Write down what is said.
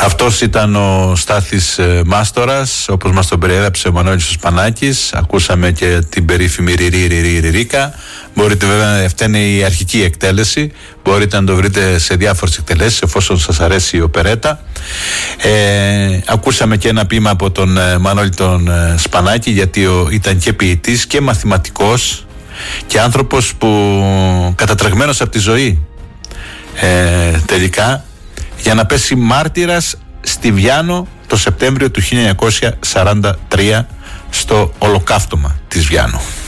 Αυτός ήταν ο Στάθης Μάστορας, όπως μας τον περιέγραψε ο Μανώλης ο Σπανάκης. Ακούσαμε και την περίφημη ριρίκα. Μπορείτε, βέβαια, αυτή είναι η αρχική εκτέλεση. Μπορείτε να το βρείτε σε διάφορες εκτελέσεις, εφόσον σας αρέσει η οπερέτα. Ακούσαμε και ένα ποίημα από τον Μανώλη τον Σπανάκη, γιατί ήταν και ποιητής και μαθηματικός και άνθρωπος που κατατρεγμένος από τη ζωή τελικά, για να πέσει μάρτυρας στη Βιάνο το Σεπτέμβριο του 1943 στο ολοκαύτωμα της Βιάνου.